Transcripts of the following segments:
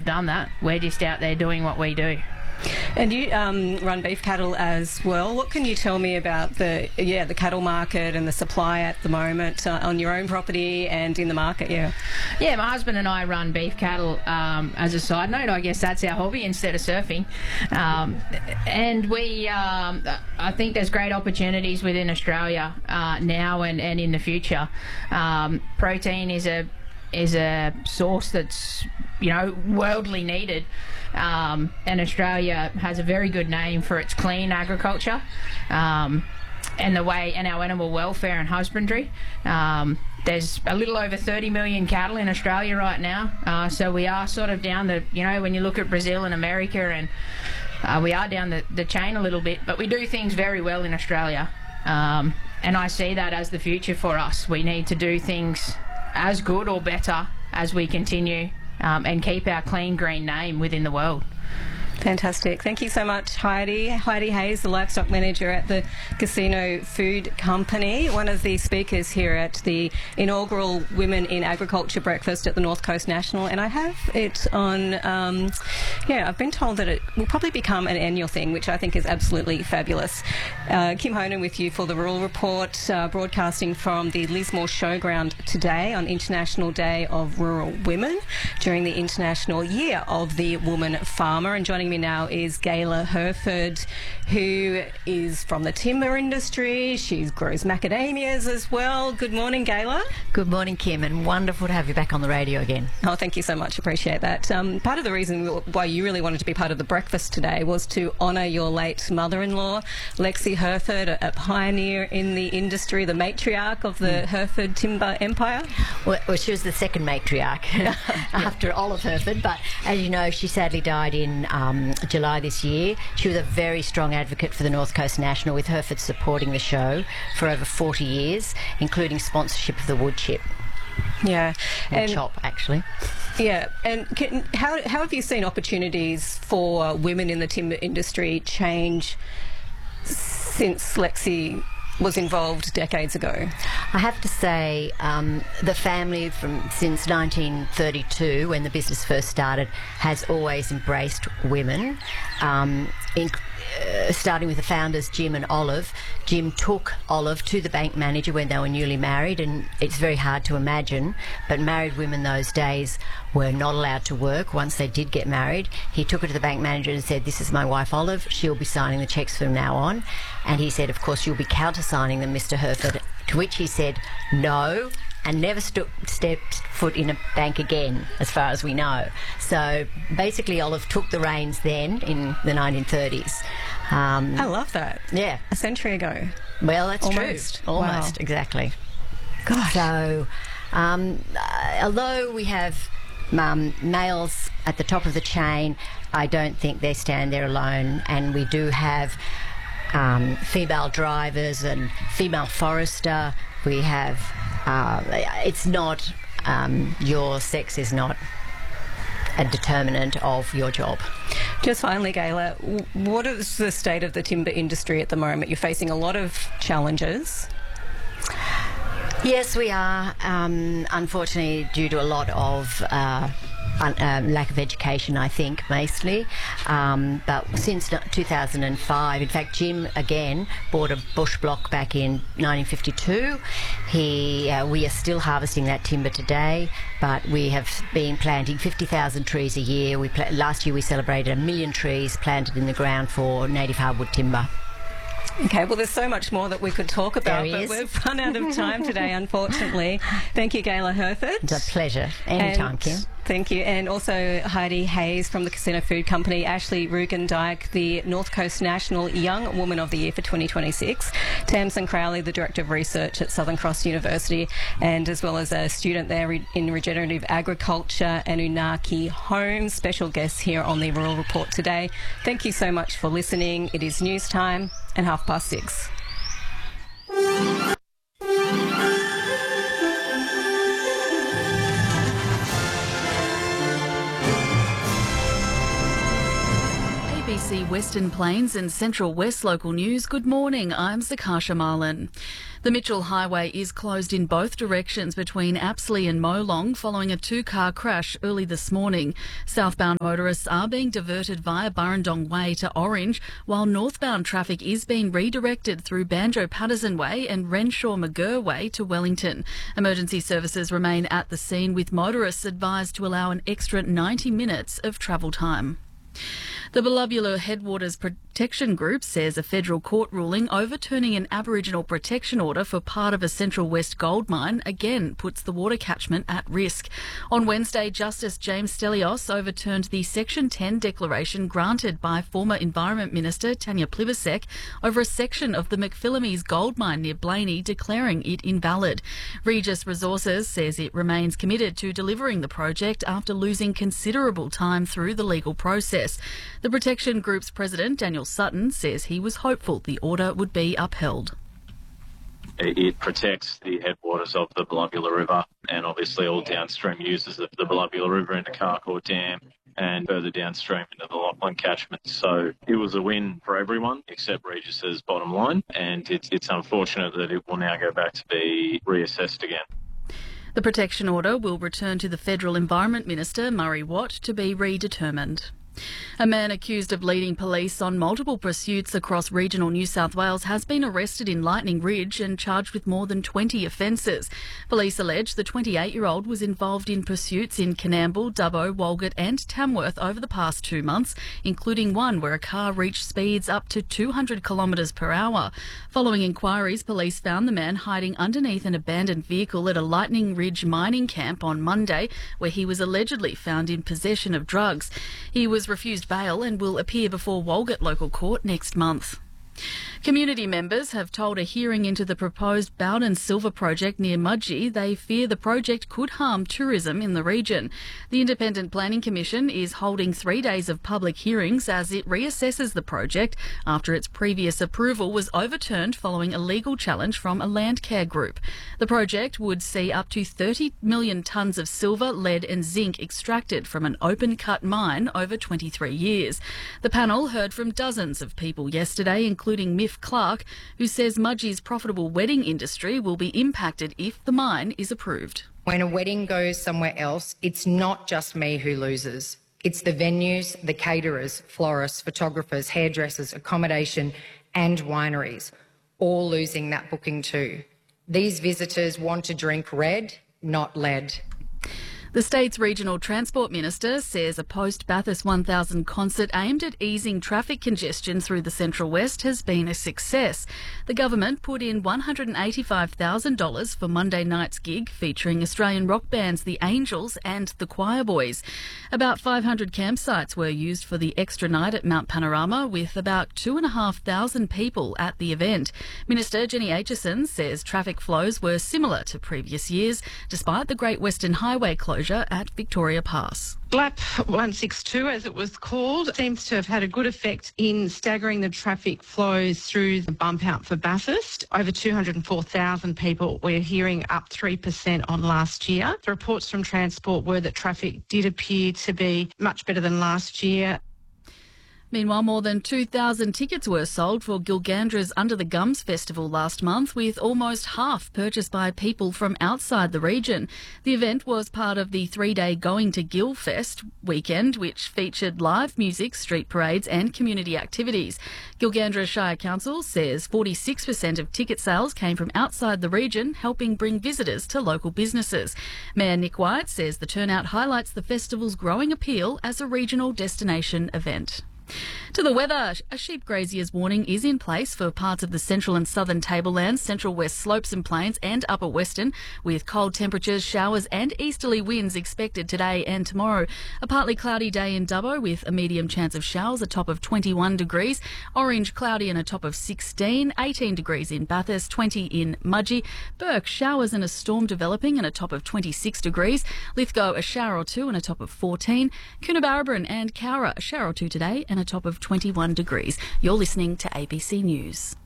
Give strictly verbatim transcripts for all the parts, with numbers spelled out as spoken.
done that. We're just out there doing what we do. And you um, run beef cattle as well. What can you tell me about the yeah the cattle market and the supply at the moment uh, on your own property and in the market? Yeah, yeah. My husband and I run beef cattle um, as a side note. I guess that's our hobby instead of surfing. Um, and we, um, I think there's great opportunities within Australia uh, now and, and in the future. Um, protein is a is a source that's, you know, worldly needed. Um, and Australia has a very good name for its clean agriculture um, and the way and our animal welfare and husbandry. Um, there's a little over thirty million cattle in Australia right now, uh, so we are sort of down the, you know, when you look at Brazil and America, and uh, we are down the, the chain a little bit, but we do things very well in Australia. Um, and I see that as the future for us. We need to do things as good or better as we continue um, and keep our clean green name within the world. Fantastic. Thank you so much, Heidi. Heidi Hayes, the livestock manager at the Casino Food Company, one of the speakers here at the inaugural Women in Agriculture breakfast at the North Coast National. And I have it on, um, yeah, I've been told that it will probably become an annual thing, which I think is absolutely fabulous. Uh, Kim Honan with you for the Rural Report, uh, broadcasting from the Lismore Showground today on International Day of Rural Women during the International Year of the Woman Farmer. And joining me now is Gayla Herford, who is from the timber industry. She grows macadamias as well. Good morning, Gayla. Good morning, Kim, and wonderful to have you back on the radio again. Oh, thank you so much. Appreciate that. Um, part of the reason why you really wanted to be part of the breakfast today was to honour your late mother-in-law, Lexi Herford, a, a pioneer in the industry, the matriarch of the mm. Herford timber empire. Well, well, she was the second matriarch after Olive Herford, but as you know, she sadly died in um, July this year. She was a very strong advocate for the North Coast National, with Herford supporting the show for over forty years, including sponsorship of the wood chip. Yeah, and, and chop actually. Yeah, and can, how how have you seen opportunities for women in the timber industry change since Lexi was involved decades ago? I have to say, um, the family from since nineteen thirty-two, when the business first started, has always embraced women. Um, in, uh, starting with the founders, Jim and Olive. Jim took Olive to the bank manager when they were newly married, and it's very hard to imagine, but married women those days were not allowed to work once they did get married. He took her to the bank manager and said, "This is my wife Olive, she'll be signing the cheques from now on." And he said, "Of course you'll be countersigning them, Mister Herford." To which he said, "No," and never stu- stepped foot in a bank again, as far as we know. So basically Olive took the reins then in the nineteen thirties. Um, I love that. Yeah. A century ago. Well, that's Almost. true. Almost, wow. Exactly. Gosh. So um, uh, although we have um, males at the top of the chain, I don't think they stand there alone, and we do have um, female drivers and female forester. We have, uh, it's not, um, your sex is not a determinant of your job. Just finally, Gayla, what is the state of the timber industry at the moment? You're facing a lot of challenges. Yes, we are, um, unfortunately, due to a lot of uh, un- uh, lack of education, I think, mostly. Um, but since two thousand five, in fact, Jim, again, bought a bush block back in nineteen fifty-two. He, uh, we are still harvesting that timber today, but we have been planting fifty thousand trees a year. We pla- last year we celebrated a million trees planted in the ground for native hardwood timber. Okay, well, there's so much more that we could talk about, but is. we've run out of time today, unfortunately. Thank you, Gayla Herford. It's a pleasure. Anytime, and Kim. Thank you. And also Heidi Hayes from the Casino Food Company, Ashley Rugendijk, the North Coast National Young Woman of the Year for twenty twenty-six, Tamsin Crowley, the Director of Research at Southern Cross University, and as well as a student there in regenerative agriculture, Anunnaki Homes, special guests here on the Rural Report today. Thank you so much for listening. It is news time and half past six. A B B C Western Plains and Central West Local News. Good morning, I'm Zakasha Marlin. The Mitchell Highway is closed in both directions between Apsley and Molong following a two-car crash early this morning. Southbound motorists are being diverted via Burrendong Way to Orange, while northbound traffic is being redirected through Banjo Patterson Way and Renshaw McGurr Way to Wellington. Emergency services remain at the scene, with motorists advised to allow an extra ninety minutes of travel time. The Belubula Headwaters Protection Group says a federal court ruling overturning an Aboriginal protection order for part of a Central West gold mine again puts the water catchment at risk. On Wednesday, Justice James Stelios overturned the Section ten declaration granted by former Environment Minister Tanya Plibersek over a section of the McPhillamys gold mine near Blaney, declaring it invalid. Regis Resources says it remains committed to delivering the project after losing considerable time through the legal process. The Protection Group's president, Daniel Sutton, says he was hopeful the order would be upheld. It protects the headwaters of the Belubula River and obviously all downstream users of the Belubula River into Carcoar Dam and further downstream into the Lachlan catchment. So it was a win for everyone except Regis's bottom line, and it's, it's unfortunate that it will now go back to be reassessed again. The protection order will return to the Federal Environment Minister, Murray Watt, to be redetermined. A man accused of leading police on multiple pursuits across regional New South Wales has been arrested in Lightning Ridge and charged with more than twenty offences. Police allege the twenty-eight-year-old was involved in pursuits in Coonamble, Dubbo, Walgett and Tamworth over the past two months, including one where a car reached speeds up to two hundred kilometres per hour. Following inquiries, police found the man hiding underneath an abandoned vehicle at a Lightning Ridge mining camp on Monday, where he was allegedly found in possession of drugs. He was refused bail and will appear before Walgett Local Court next month. Community members have told a hearing into the proposed Bowden Silver project near Mudgee they fear the project could harm tourism in the region. The Independent Planning Commission is holding three days of public hearings as it reassesses the project after its previous approval was overturned following a legal challenge from a Landcare group. The project would see up to thirty million tonnes of silver, lead and zinc extracted from an open-cut mine over twenty-three years. The panel heard from dozens of people yesterday, including Miff Clark, who says Mudgee's profitable wedding industry will be impacted if the mine is approved. When a wedding goes somewhere else, it's not just me who loses. It's the venues, the caterers, florists, photographers, hairdressers, accommodation and wineries, all losing that booking too. These visitors want to drink red, not lead. The state's regional transport minister says a post-Bathurst one thousand concert aimed at easing traffic congestion through the Central West has been a success. The government put in one hundred eighty-five thousand dollars for Monday night's gig featuring Australian rock bands The Angels and The Choir Boys. About five hundred campsites were used for the extra night at Mount Panorama, with about two thousand five hundred people at the event. Minister Jenny Aitchison says traffic flows were similar to previous years, despite the Great Western Highway closure at Victoria Pass. L A P one sixty-two, as it was called, seems to have had a good effect in staggering the traffic flows through the bump out for Bathurst. Over two hundred four thousand people, we're hearing, up three percent on last year. The reports from Transport were that traffic did appear to be much better than last year. Meanwhile, more than two thousand tickets were sold for Gilgandra's Under the Gums Festival last month, with almost half purchased by people from outside the region. The event was part of the three-day Going to Gil Fest weekend, which featured live music, street parades and community activities. Gilgandra Shire Council says forty-six percent of ticket sales came from outside the region, helping bring visitors to local businesses. Mayor Nick White says the turnout highlights the festival's growing appeal as a regional destination event. To the weather, a sheep grazier's warning is in place for parts of the central and southern tablelands, central west slopes and plains and upper western, with cold temperatures, showers and easterly winds expected today and tomorrow. A partly cloudy day in Dubbo with a medium chance of showers, a top of twenty-one degrees. Orange, cloudy and a top of sixteen. eighteen degrees in Bathurst, twenty in Mudgee. Burke, showers and a storm developing and a top of twenty-six degrees. Lithgow, a shower or two and a top of fourteen. Coonabarabran and Cowra, a shower or two today and a top of twenty-one degrees. You're listening to A B C News.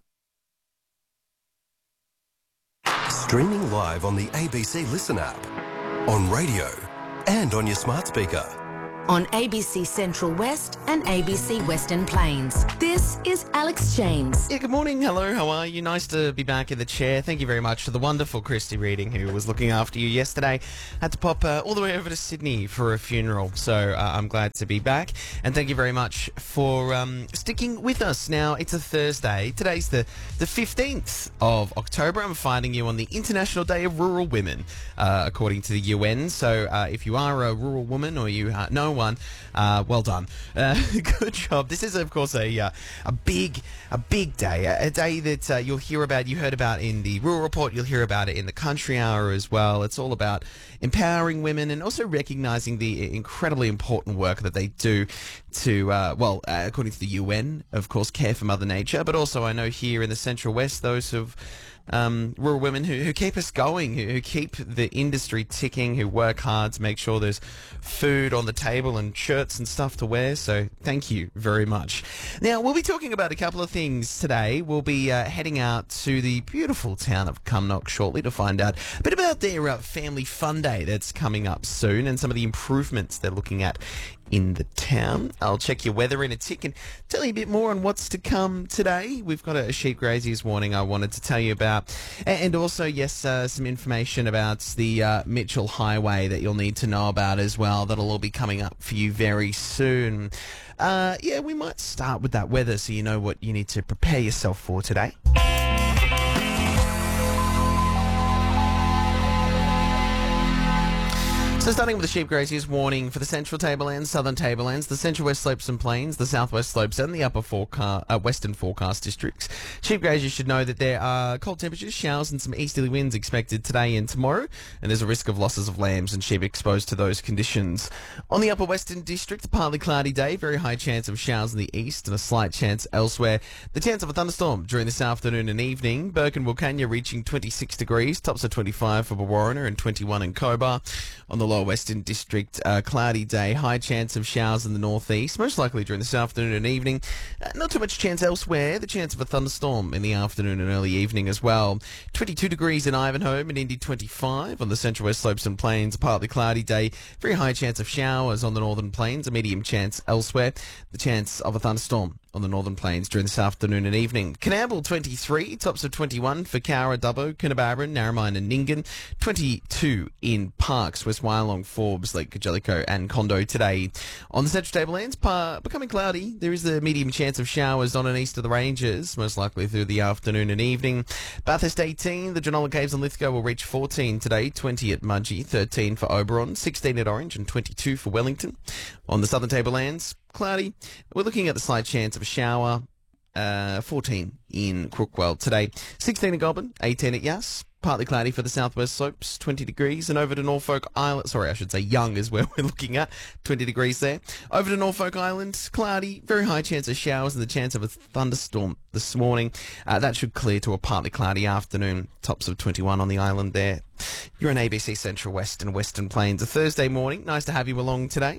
Streaming live on the A B C Listen app, on radio and on your smart speaker. on A B C Central West and A B C Western Plains. This is Alex James. Yeah, good morning. Hello, how are you? Nice to be back in the chair. Thank you very much to the wonderful Christy Reading, who was looking after you yesterday. Had to pop uh, all the way over to Sydney for a funeral, so uh, I'm glad to be back. And thank you very much for um, sticking with us. Now, it's a Thursday. Today's the, the fifteenth of October. I'm finding you on the International Day of Rural Women, uh, according to the U N. So uh, if you are a rural woman or you uh, know one, uh, well done. Uh, good job. This is, of course, a uh, a big a big day, a, a day that uh, you'll hear about. You heard about in the Rural Report. You'll hear about it in the Country Hour as well. It's all about empowering women and also recognising the incredibly important work that they do to, uh, well, uh, according to the U N, of course, care for Mother Nature. But also, I know here in the Central West, those who've Um, rural women who, who keep us going, who, who keep the industry ticking, who work hard to make sure there's food on the table and shirts and stuff to wear. So thank you very much. Now, we'll be talking about a couple of things today. We'll be uh, heading out to the beautiful town of Cumnock shortly to find out a bit about their uh, family fun day that's coming up soon and some of the improvements they're looking at in the town. I'll check your weather in a tick and tell you a bit more on what's to come today. We've got a sheep graziers warning I wanted to tell you about, and also, yes, uh, some information about the uh, Mitchell Highway that you'll need to know about as well. That'll all be coming up for you very soon. Uh, yeah, we might start with that weather so you know what you need to prepare yourself for today. So starting with the sheep graziers warning for the Central Tablelands, Southern Tablelands, the Central West Slopes and Plains, the Southwest Slopes and the Upper forecast, uh, Western Forecast districts. Sheep graziers should know that there are cold temperatures, showers and some easterly winds expected today and tomorrow, and there's a risk of losses of lambs and sheep exposed to those conditions. On the Upper Western District, a partly cloudy day, very high chance of showers in the east and a slight chance elsewhere. The chance of a thunderstorm during this afternoon and evening. Burke and Wilcannia reaching twenty-six degrees, tops of twenty-five for Warriner and twenty-one in Cobar. On the Lower Western District, uh, cloudy day, high chance of showers in the northeast, most likely during this afternoon and evening. Uh, not too much chance elsewhere, the chance of a thunderstorm in the afternoon and early evening as well. twenty-two degrees in Ivanhoe and Indy twenty-five. On the Central West Slopes and Plains, a partly cloudy day, very high chance of showers on the Northern Plains, a medium chance elsewhere. The chance of a thunderstorm on the Northern Plains during this afternoon and evening. Coonamble twenty-three, tops of twenty-one for Cowra, Dubbo, Coonabarabran, Narromine and Nyngan. twenty-two in Parks, West Wyalong, Forbes, Lake Jellicoe and Condo today. On the Central Tablelands, par- becoming cloudy. There is a medium chance of showers on and east of the ranges, most likely through the afternoon and evening. Bathurst eighteen, the Dronolla Caves and Lithgow will reach fourteen today, twenty at Mudgee, thirteen for Oberon, sixteen at Orange and twenty-two for Wellington. On the Southern Tablelands, cloudy. We're looking at the slight chance of a shower, uh, fourteen in Crookwell today, sixteen at Goulburn, eighteen at Yass. Partly cloudy for the Southwest Slopes, twenty degrees, and over to Norfolk Island, sorry, I should say Young is where we're looking at, twenty degrees there. Over to Norfolk Island, cloudy, very high chance of showers and the chance of a thunderstorm this morning. Uh, that should clear to a partly cloudy afternoon, tops of twenty-one on the island there. You're on A B C Central West and Western Plains, a Thursday morning. Nice to have you along today.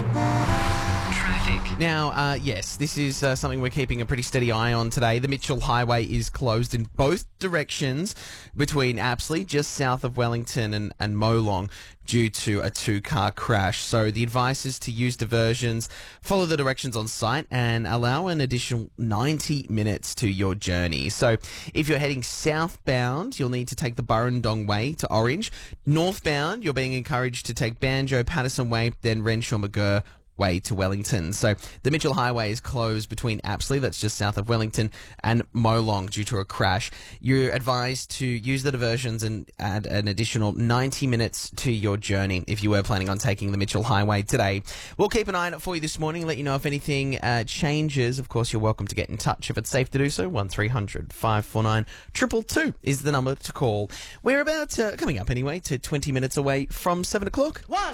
Now, uh, yes, this is uh, something we're keeping a pretty steady eye on today. The Mitchell Highway is closed in both directions between Apsley, just south of Wellington, and, and Molong due to a two-car crash. So the advice is to use diversions, follow the directions on site, and allow an additional ninety minutes to your journey. So if you're heading southbound, you'll need to take the Burrendong Way to Orange. Northbound, you're being encouraged to take Banjo, Patterson Way, then Renshaw McGurr Way to Wellington. So the Mitchell Highway is closed between Apsley, that's just south of Wellington, and Molong due to a crash. You're advised to use the diversions and add an additional ninety minutes to your journey if you were planning on taking the Mitchell Highway today. We'll keep an eye on it for you this morning, let you know if anything uh, changes. Of course, you're welcome to get in touch if it's safe to do so. one three hundred, five four nine, two two two is the number to call. We're about, uh, coming up anyway, to twenty minutes away from seven o'clock. One.